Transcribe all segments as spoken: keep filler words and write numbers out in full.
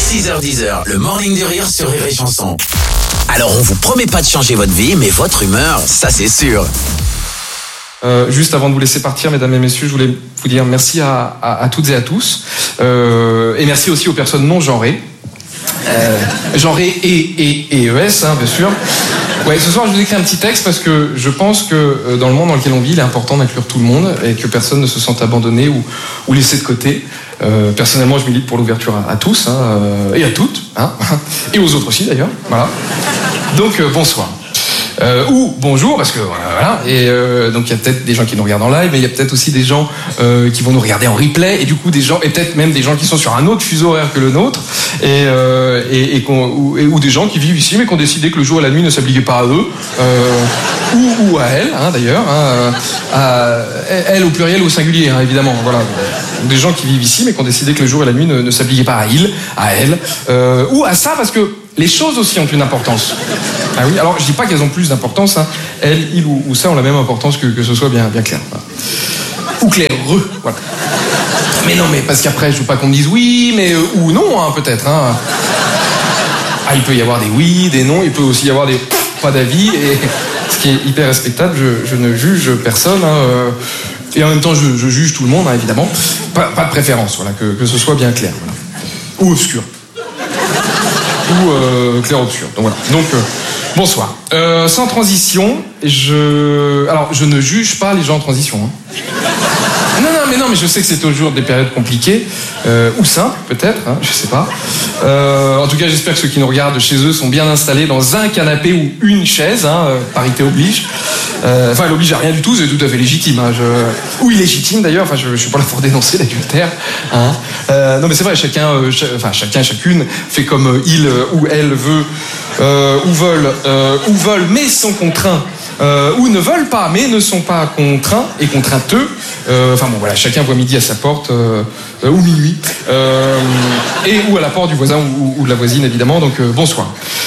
six heures dix, le Morning du Rire sur Rire et Chanson. Alors on vous promet pas de changer votre vie, mais votre humeur, ça c'est sûr. Euh, juste avant de vous laisser partir, mesdames et messieurs, je voulais vous dire merci à, à, à toutes et à tous. Euh, et merci aussi aux personnes non genrées. Euh, genrées et, et, et E S, hein, bien sûr. Ouais, ce soir, je vous écris un petit texte parce que je pense que euh, dans le monde dans lequel on vit, il est important d'inclure tout le monde et que personne ne se sente abandonné ou, ou laissé de côté. Euh, personnellement, je milite pour l'ouverture à, à tous hein, euh, et à toutes, hein, et aux autres aussi d'ailleurs. Voilà. Donc, euh, bonsoir. Euh, ou bonjour, parce que voilà, et euh, donc il y a peut-être des gens qui nous regardent en live, mais il y a peut-être aussi des gens euh, qui vont nous regarder en replay, et du coup des gens, et peut-être même des gens qui sont sur un autre fuseau horaire que le nôtre, et, euh, et, et, ou, et ou des gens qui vivent ici, mais qui ont décidé que le jour et la nuit ne s'appliquaient pas à eux, euh, ou, ou à elles, hein, d'ailleurs, hein, à, elles au pluriel ou au singulier, hein, évidemment, voilà, des gens qui vivent ici, mais qui ont décidé que le jour et la nuit ne, ne s'appliquaient pas à ils, à elles, euh, ou à ça, parce que les choses aussi ont une importance. Ah oui, alors je dis pas qu'elles ont plus d'importance, hein. Elles, ils ou, ou ça ont la même importance que, que ce soit bien, bien clair. Voilà. Ou claireux, voilà. Mais non, mais parce qu'après, je veux pas qu'on me dise oui, mais euh, ou non, hein, peut-être. Hein. Ah, il peut y avoir des oui, des non, il peut aussi y avoir des pas d'avis, et ce qui est hyper respectable, je, je ne juge personne, hein, euh, et en même temps, je, je juge tout le monde, hein, évidemment. Pas, pas de préférence, voilà, que, que ce soit bien clair. Voilà. Ou obscur. Ou euh, clair-obscur. Donc voilà. Donc euh, bonsoir. Euh, sans transition, je alors je ne juge pas les gens en transition. Hein. Non non mais non mais je sais que c'est toujours des périodes compliquées euh, ou simples peut-être, hein, je sais pas. Euh, en tout cas j'espère que ceux qui nous regardent chez eux sont bien installés dans un canapé ou une chaise. Hein, parité oblige. Euh, enfin elle oblige à rien du tout, c'est tout à fait légitime. Hein, je... Ou illégitime d'ailleurs. Enfin je, je suis pas là pour dénoncer l'adultère. Hein. Euh, non mais c'est vrai, chacun, euh, ch- enfin chacun, chacune fait comme euh, il euh, ou elle veut, euh, ou veulent, euh, ou veulent, mais sont contraints, euh, ou ne veulent pas, mais ne sont pas contraints et contrainteux. Euh, enfin bon voilà, chacun voit midi à sa porte euh, euh, ou minuit, euh, et ou à la porte du voisin ou, ou de la voisine évidemment. Donc euh, bonsoir.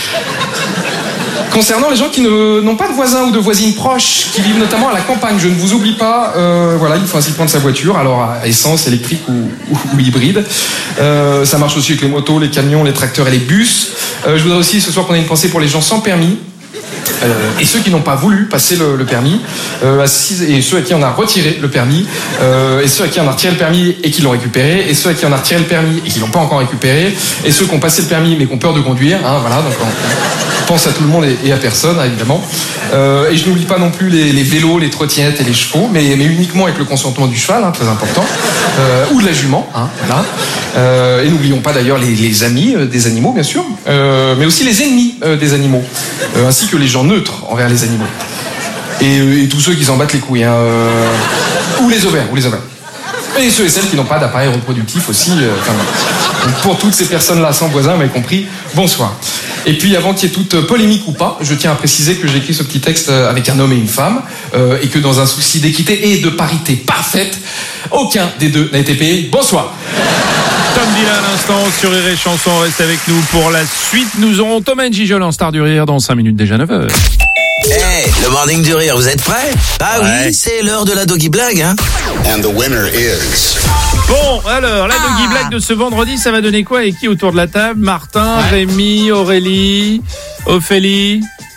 Concernant les gens qui ne, n'ont pas de voisins ou de voisines proches, qui vivent notamment à la campagne, je ne vous oublie pas, euh, voilà, il faut ainsi prendre sa voiture, alors à essence, électrique ou, ou, ou hybride. Euh, ça marche aussi avec les motos, les camions, les tracteurs et les bus. Euh, je voudrais aussi ce soir qu'on ait une pensée pour les gens sans permis. Euh, et ceux qui n'ont pas voulu passer le, le permis, euh, et ceux à qui on a retiré le permis, euh, et ceux à qui on a retiré le permis et qui l'ont récupéré, et ceux à qui on a retiré le permis et qui l'ont pas encore récupéré, et ceux qui ont passé le permis mais qui ont peur de conduire, hein, voilà, donc on pense à tout le monde et, et à personne, hein, évidemment. Euh, et je n'oublie pas non plus les, les vélos, les trottinettes et les chevaux, mais, mais uniquement avec le consentement du cheval, hein, très important, euh, ou de la jument, hein, voilà. Euh, et n'oublions pas d'ailleurs les, les amis euh, des animaux, bien sûr, euh, mais aussi les ennemis euh, des animaux, euh, ainsi que les gens neutres envers les animaux. Et, et tous ceux qui s'en battent les couilles, hein, euh, ou les ovaires, ou les ovaires. Et ceux et celles qui n'ont pas d'appareil reproductif aussi. Euh, enfin, donc pour toutes ces personnes-là sans voisins, vous m'avez compris, bonsoir. Et puis avant qu'il y ait toute polémique ou pas, je tiens à préciser que j'ai écrit ce petit texte avec un homme et une femme, euh, et que dans un souci d'équité et de parité parfaite, aucun des deux n'a été payé. Bonsoir. Tom Dylan à l'instant sur Rire et Chanson, reste avec nous pour la suite. Nous aurons Thomas Gijol en star du rire dans cinq minutes déjà neuf heures. Hey, le Morning du Rire, vous êtes prêts? Ah ouais. Oui, c'est l'heure de la Doggy Blague, hein. And the winner is... Bon, alors, la Doggy Blague de ce vendredi, ça va donner quoi et qui autour de la table? Martin, ouais. Rémi, Aurélie, Ophélie.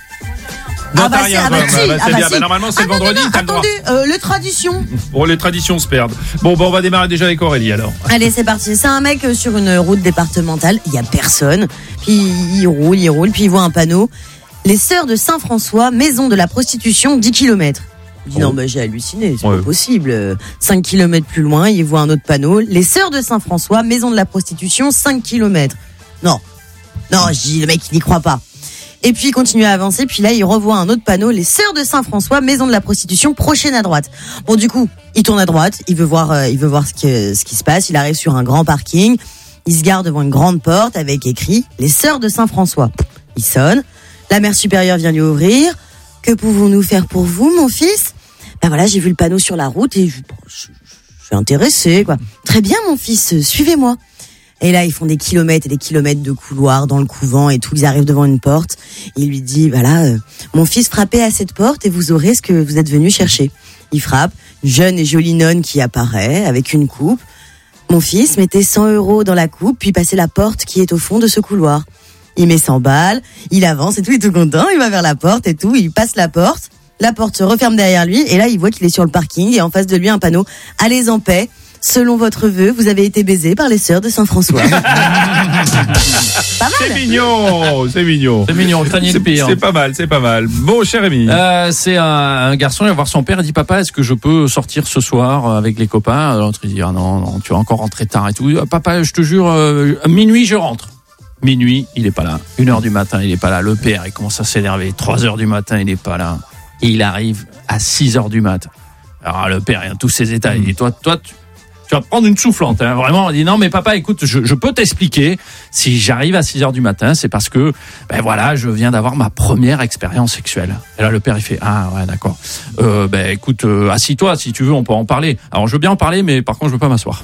Non, ah bah rien, c'est, ah bah bah, si, bah, c'est ah bah bien. si. Bah, normalement, c'est ah le non, vendredi, non, non, t'as le droit. attendez, euh, les traditions. Bon, les traditions se perdent. Bon, bah, on va démarrer déjà avec Aurélie, alors. Allez, c'est parti. C'est un mec euh, sur une route départementale, il y a personne. Puis il roule, il roule, puis il voit un panneau. Les Sœurs de Saint-François, maison de la prostitution, dix kilomètres. Il dit oh. non, bah, j'ai halluciné, c'est ouais. pas possible. cinq kilomètres plus loin, il voit un autre panneau. Les Sœurs de Saint-François, maison de la prostitution, cinq kilomètres. Non, non, je dis, le mec, il n'y croit pas. Et puis il continue à avancer, puis là il revoit un autre panneau, les Sœurs de Saint-François, maison de la prostitution, prochaine à droite. Bon, du coup, il tourne à droite, il veut voir, euh, il veut voir ce, que, ce qui se passe. Il arrive sur un grand parking, il se gare devant une grande porte avec écrit les Sœurs de Saint-François. Il sonne, la mère supérieure vient lui ouvrir. Que pouvons-nous faire pour vous, mon fils? Ben voilà, j'ai vu le panneau sur la route et je, je, je suis intéressé, quoi. Très bien, mon fils, suivez-moi. Et là, ils font des kilomètres et des kilomètres de couloirs dans le couvent et tout. Ils arrivent devant une porte. Il lui dit, voilà, euh, mon fils, frappez à cette porte et vous aurez ce que vous êtes venu chercher. Il frappe, une jeune et jolie nonne qui apparaît avec une coupe. Mon fils mettait cent euros dans la coupe, puis passait la porte qui est au fond de ce couloir. Il met cent balles, il avance et tout, il est tout content, il va vers la porte et tout, il passe la porte, la porte se referme derrière lui, et là il voit qu'il est sur le parking, et en face de lui un panneau « Allez en paix, selon votre vœu, vous avez été baisé par les sœurs de Saint-François. » Pas mal. C'est mignon, c'est mignon. C'est mignon, craignez le pire. C'est pas mal, c'est pas mal. Bon, cher Rémi. Euh, c'est un, un garçon, il va voir son père, il dit papa, est-ce que je peux sortir ce soir avec les copains? L'autre il dit ah non, non, tu vas encore rentrer tard et tout. Papa, je te jure, euh, minuit je rentre. Minuit, il est pas là. Une heure du matin, il est pas là. Le père, il commence à s'énerver. Trois heures du matin, il est pas là. Et il arrive à six heures du matin. Alors le père, il a tous ses états. Il dit toi, toi, tu, tu vas prendre une soufflante. Hein. Vraiment, il dit non, mais papa, écoute, je, je peux t'expliquer. Si j'arrive à six heures du matin, c'est parce que, ben voilà, je viens d'avoir ma première expérience sexuelle. Et là, le père, il fait ah ouais, d'accord. Euh, ben écoute, euh, assis-toi, si tu veux, on peut en parler. Alors je veux bien en parler, mais par contre, je veux pas m'asseoir.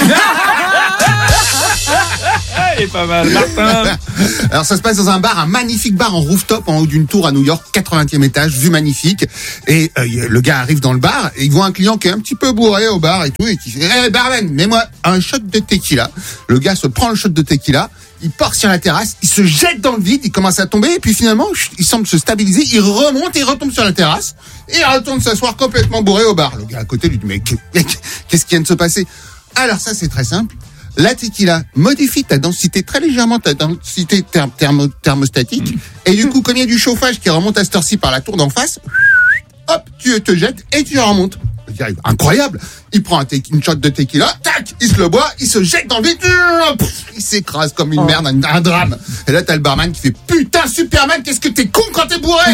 Il est pas mal, Martin. Alors ça se passe dans un bar, un magnifique bar en rooftop en haut d'une tour à New York, quatre-vingtième étage, vue magnifique. Et euh, le gars arrive dans le bar et il voit un client qui est un petit peu bourré au bar et tout, et qui fait hey, barman, mets-moi un shot de tequila. Le gars se prend le shot de tequila, il part sur la terrasse, il se jette dans le vide, il commence à tomber et puis finalement il semble se stabiliser, il remonte et il retombe sur la terrasse et il retourne s'asseoir complètement bourré au bar. Le gars à côté lui dit mais qu'est-ce qui vient de se passer? Alors ça c'est très simple. La tequila modifie ta densité très légèrement, ta densité therm- thermo- thermostatique. Et du coup, comme il y a du chauffage qui remonte à cette heure-ci par la tour d'en face, hop, tu te jettes et tu remontes. Incroyable. Il prend un te- une shot de tequila, tac, il se le boit, il se jette dans le vide, il s'écrase comme une merde, un, un drame. Et là, t'as le barman qui fait putain, Superman, qu'est-ce que t'es con quand t'es bourré.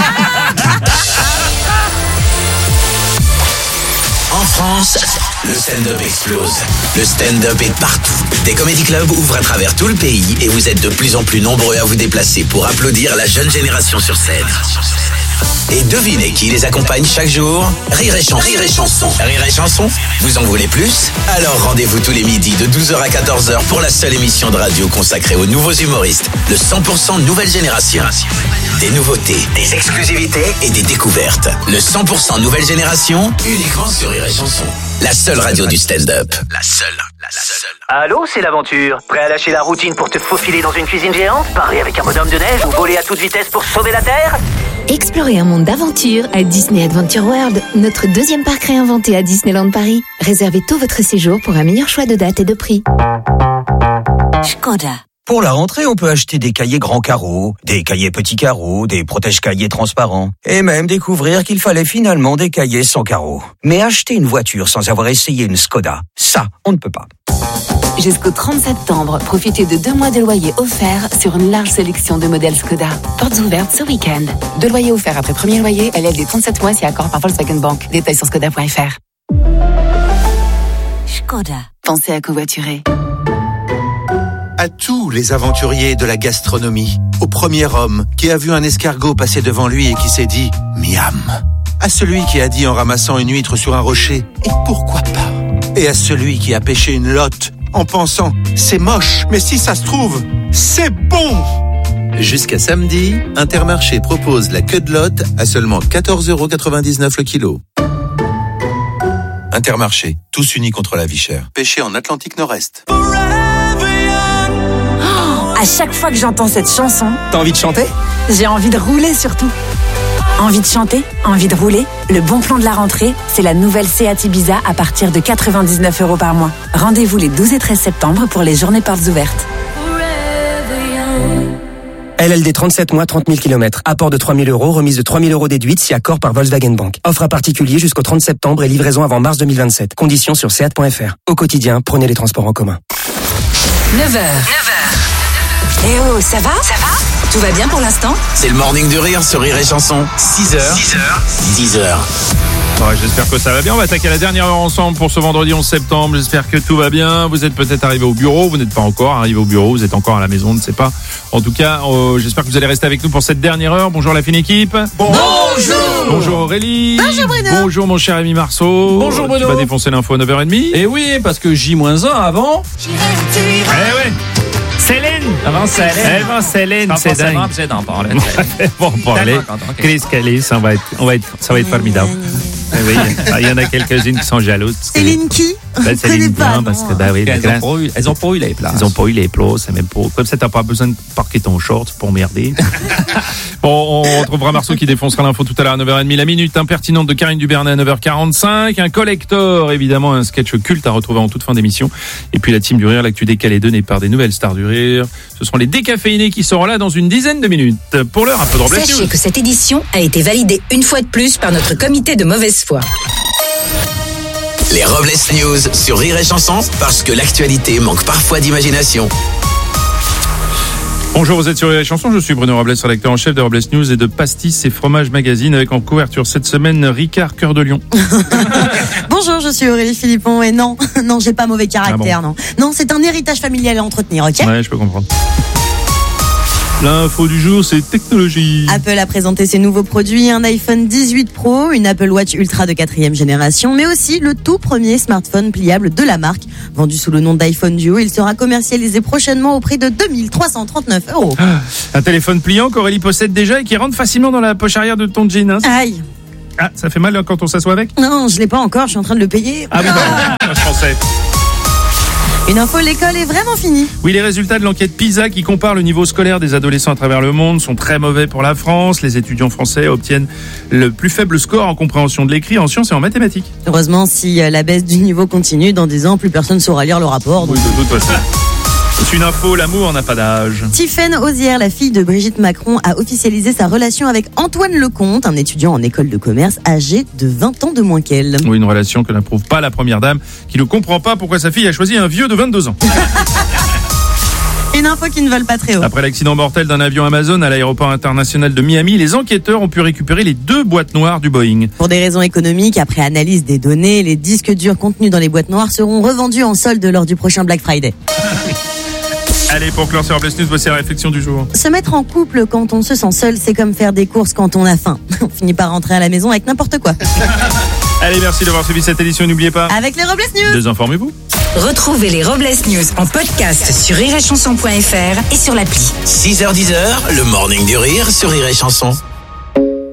En France, le stand-up explose. Le stand-up est partout. Des comédie clubs ouvrent à travers tout le pays et vous êtes de plus en plus nombreux à vous déplacer pour applaudir la jeune génération sur scène. Et devinez qui les accompagne chaque jour? Rire et Chanson. Rire et Chanson. Rire et Chanson, vous en voulez plus? Alors rendez-vous tous les midis de douze heures à quatorze heures pour la seule émission de radio consacrée aux nouveaux humoristes. Le cent pour cent nouvelle génération. Des nouveautés, des exclusivités et des découvertes. Le cent pour cent nouvelle génération, uniquement sur Rire et Chanson. La seule radio du stand-up. La seule. La seule. Allô, c'est l'aventure. Prêt à lâcher la routine pour te faufiler dans une cuisine géante? Parer avec un bonhomme de neige ou voler à toute vitesse pour sauver la Terre? Explorez un monde d'aventure à Disney Adventure World, notre deuxième parc réinventé à Disneyland Paris. Réservez tout votre séjour pour un meilleur choix de date et de prix. Škoda. Pour la rentrée, on peut acheter des cahiers grands carreaux, des cahiers petits carreaux, des protège-cahiers transparents, et même découvrir qu'il fallait finalement des cahiers sans carreaux. Mais acheter une voiture sans avoir essayé une Škoda, ça, on ne peut pas. Jusqu'au trente septembre, profitez de deux mois de loyer offerts sur une large sélection de modèles Škoda. Portes ouvertes ce week-end. Deux loyers offerts après premier loyer, L L D trente-sept mois si accord par Volkswagen Bank. Détails sur škoda point f r. Škoda. Pensez à covoiturer. À tous les aventuriers de la gastronomie, au premier homme qui a vu un escargot passer devant lui et qui s'est dit « miam », à celui qui a dit en ramassant une huître sur un rocher « et pourquoi pas », et à celui qui a pêché une lotte en pensant « c'est moche, mais si ça se trouve, c'est bon ». Jusqu'à samedi, Intermarché propose la queue de lotte à seulement quatorze euros quatre-vingt-dix-neuf le kilo. Intermarché, tous unis contre la vie chère. Pêché en Atlantique Nord-Est. À chaque fois que j'entends cette chanson, t'as envie de chanter? J'ai envie de rouler surtout. Envie de chanter, envie de rouler. Le bon plan de la rentrée, c'est la nouvelle Seat Ibiza à partir de quatre-vingt-dix-neuf euros par mois. Rendez-vous les douze et treize septembre pour les journées portes ouvertes. L L D trente-sept mois, trente mille kilomètres. Apport de trois mille euros, remise de trois mille euros déduite si accord par Volkswagen Bank. Offre à particulier jusqu'au trente septembre et livraison avant mars deux mille vingt-sept. Conditions sur seat point f r. Au quotidien, prenez les transports en commun. neuf heures. neuf heures. Eh oh, ça va? Ça va? Tout va bien pour l'instant? C'est le morning de rire sur Rire et Chanson. six heures. six heures. dix heures. Ouais, j'espère que ça va bien. On va attaquer la dernière heure ensemble pour ce vendredi onze septembre. J'espère que tout va bien. Vous êtes peut-être arrivé au bureau. Vous n'êtes pas encore arrivé au bureau. Vous êtes encore à la maison. On ne sait pas. En tout cas, euh, j'espère que vous allez rester avec nous pour cette dernière heure. Bonjour la fine équipe. Bonjour. Bonjour Aurélie. Bonjour Bruno. Bonjour mon cher Rémi Marceau. Bonjour Bruno. Tu vas défoncer l'info à neuf heures trente. Et oui, parce que J moins un avant. Eh ouais. Céline. Avant Céline. Avant Céline, c'est dingue. C'est d'en parler. Bon, pour aller. Chris Kelly, ça va être, on va être, ça va être formidable. Oui, il y en a quelques-unes qui sont jalouses. Céline qui? Bah, ça connais ligne pas, bien non. parce que bah oui, Elles là, ont pas eu, elles ont pas eu les places. ils ont pas eu les plots, c'est même pas. Comme ça, t'as pas besoin de parquer ton short pour merder. Bon, on retrouvera Marceau qui défoncera l'info tout à l'heure à neuf heures trente. La minute impertinente de Karine Dubernet à neuf heures quarante-cinq. Un collector, évidemment, un sketch culte à retrouver en toute fin d'émission. Et puis la team du rire, l'actu décalée donnée par des nouvelles stars du rire. Ce seront les décaféinés qui seront là dans une dizaine de minutes. Pour l'heure, un peu de Robles Sachez News. que cette édition a été validée une fois de plus par notre comité de mauvaise foi. Les Robles News sur Rire et Chanson, parce que l'actualité manque parfois d'imagination. Bonjour, vous êtes sur les chansons. Je suis Bruno Robles, rédacteur en chef de Robles News et de Pastis et Fromage Magazine, avec en couverture cette semaine Ricard Cœur de Lion. Bonjour, je suis Aurélie Philippon et non, non, j'ai pas mauvais caractère, Ah bon. non. Non, c'est un héritage familial à entretenir, ok? Ouais, je peux comprendre. L'info du jour, c'est technologie. Apple a présenté ses nouveaux produits, un iPhone dix-huit Pro, une Apple Watch Ultra de quatrième génération, mais aussi le tout premier smartphone pliable de la marque. Vendu sous le nom d'iPhone Duo, il sera commercialisé prochainement au prix de deux mille trois cent trente-neuf euros. Ah, un téléphone pliant qu'Aurélie possède déjà et qui rentre facilement dans la poche arrière de ton jean. Hein. Aïe. Ah, ça fait mal hein, quand on s'assoit avec? Non, je l'ai pas encore, je suis en train de le payer. Ah oui, pardon, je pensais. Une info, l'école est vraiment finie. Oui, les résultats de l'enquête PISA qui compare le niveau scolaire des adolescents à travers le monde sont très mauvais pour la France. Les étudiants français obtiennent le plus faible score en compréhension de l'écrit, en sciences et en mathématiques. Heureusement, si la baisse du niveau continue, dans dix ans, plus personne saura lire le rapport. Donc... Oui, de toute façon. C'est une info, l'amour n'a pas d'âge. Tiffaine Osière, la fille de Brigitte Macron, a officialisé sa relation avec Antoine Lecomte, un étudiant en école de commerce âgé de vingt ans de moins qu'elle. Oui, une relation que n'approuve pas la première dame, qui ne comprend pas pourquoi sa fille a choisi un vieux de vingt-deux ans. Une info qui ne vole pas très haut. Après l'accident mortel d'un avion Amazon à l'aéroport international de Miami, les enquêteurs ont pu récupérer les deux boîtes noires du Boeing. Pour des raisons économiques, après analyse des données, les disques durs contenus dans les boîtes noires seront revendus en solde lors du prochain Black Friday. Allez, pour clore sur Robles News, voici la réflexion du jour. Se mettre en couple quand on se sent seul, c'est comme faire des courses quand on a faim. On finit par rentrer à la maison avec n'importe quoi. Allez, merci d'avoir suivi cette édition. N'oubliez pas, Avec les Robles News. désinformez-vous. Retrouvez les Robles News en podcast sur rire et chanson point f r et sur l'appli. six heures dix, le morning du rire sur Rire et Chanson.